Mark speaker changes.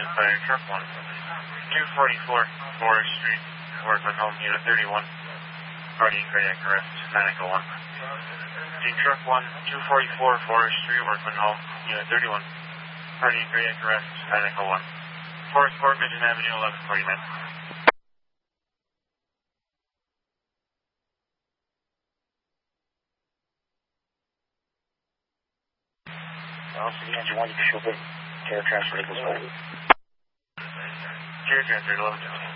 Speaker 1: engine fire, truck 1. 244 Forest Street, Workman Home, Unit 31. Party cardiac arrest, Manico 1. Team truck 1, 244 Forest Street, Workman Home, Unit 31. Party cardiac arrest, Manico 1. Forest Court, Mission Avenue, 1149.
Speaker 2: City Engine 1, you can show the care transfer to this way.
Speaker 1: Care transfer to 1150.